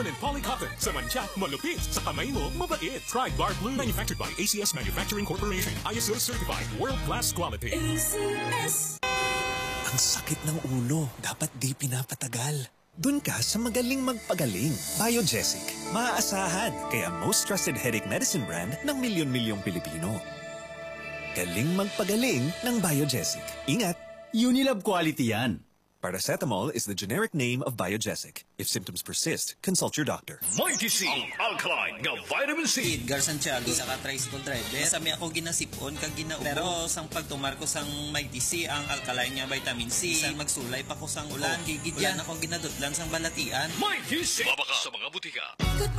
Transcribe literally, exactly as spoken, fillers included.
and polycotton. Sa mantsa, malupit. Sa kamay mo, mabait. Try Guard Blue. Manufactured by A C S Manufacturing Corporation. I S O certified. World-class quality. A C S. Ang sakit ng ulo. Dapat di pinapatagal. Dun ka sa magaling magpagaling. Biogesic. Maaasahan. Kaya most trusted headache medicine brand ng milyon-milyong Pilipino. Galing magpagaling ng Biogesic. Ingat! Unilab quality yan. Paracetamol is the generic name of Biogesic. If symptoms persist, consult your doctor. Mighty C, alkaline nga vitamin C. Edgar Santiago, saka tricycle driver. Sami ako ginasipon kag ginaubo. Pero sang pagtumar ko sang Mighty C, ang alkaline nga vitamin C. Sang magsulay pa ko sang ulan, gigid yan akong ginadutlan sang balatian. Mighty C, mabaka sa mga butika. Goodbye.